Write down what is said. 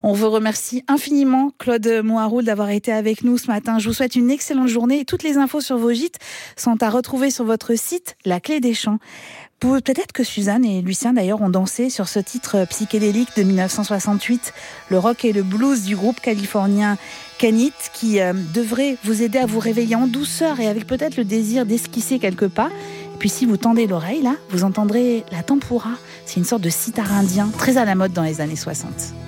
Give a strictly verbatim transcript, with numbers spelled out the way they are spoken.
On vous remercie infiniment, Claude Moharoul, d'avoir été avec nous ce matin. Je vous souhaite une excellente journée et toutes les infos sur vos gîtes sont à retrouver sur votre site La Clé des Champs. Peut-être que Suzanne et Lucien d'ailleurs ont dansé sur ce titre psychédélique de mille neuf cent soixante-huit, le rock et le blues du groupe californien Can-It, qui euh, devrait vous aider à vous réveiller en douceur et avec peut-être le désir d'esquisser quelques pas. Et puis si vous tendez l'oreille là, vous entendrez la tempura. C'est une sorte de sitar indien très à la mode dans les années soixante.